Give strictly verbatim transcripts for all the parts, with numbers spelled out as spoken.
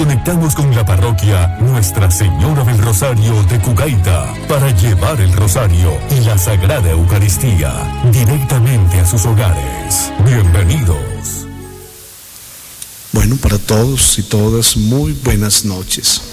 conectamos con la parroquia Nuestra Señora del Rosario de Cucaita para llevar el rosario y la Sagrada Eucaristía directamente a sus hogares. Bienvenidos. Bueno, para todos y todas, muy buenas noches.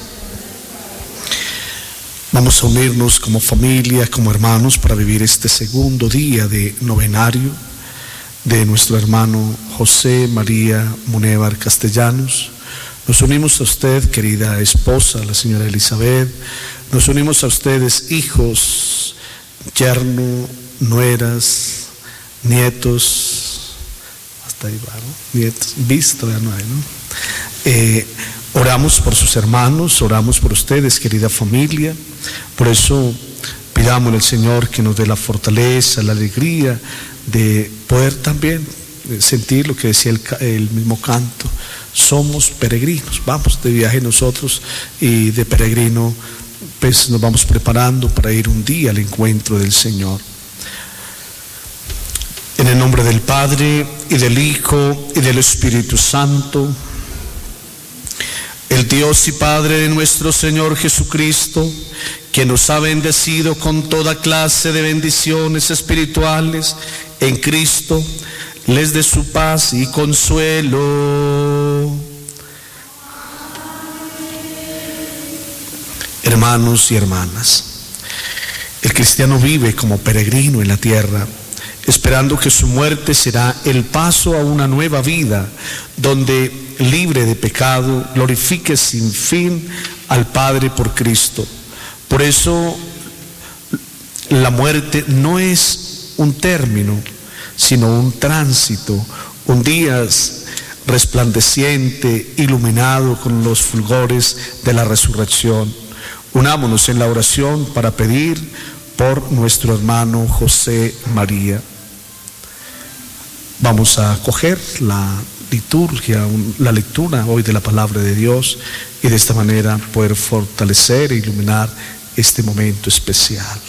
Vamos a unirnos como familia, como hermanos, para vivir este segundo día de novenario de nuestro hermano José María Munévar Castellanos. Nos unimos a usted, querida esposa, la señora Elizabeth. Nos unimos a ustedes, hijos, yerno, nueras, nietos, hasta ahí va, ¿no? Nietos, visto, ya no hay, ¿no? Eh, oramos por sus hermanos, oramos por ustedes, querida familia. Por eso pidamos al Señor que nos dé la fortaleza, la alegría de poder también sentir lo que decía el, el mismo canto. Somos peregrinos, vamos de viaje nosotros, y de peregrino pues nos vamos preparando para ir un día al encuentro del Señor. En el nombre del Padre, y del Hijo, y del Espíritu Santo. El Dios y Padre de nuestro Señor Jesucristo, que nos ha bendecido con toda clase de bendiciones espirituales en Cristo, les dé su paz y consuelo. Hermanos y hermanas, el cristiano vive como peregrino en la tierra, esperando que su muerte será el paso a una nueva vida, donde, libre de pecado, glorifique sin fin al Padre por Cristo. Por eso, la muerte no es un término, sino un tránsito, un día resplandeciente, iluminado con los fulgores de la resurrección. Unámonos en la oración para pedir por nuestro hermano José María. Vamos a acoger la liturgia, la lectura hoy de la palabra de Dios, y de esta manera poder fortalecer e iluminar este momento especial.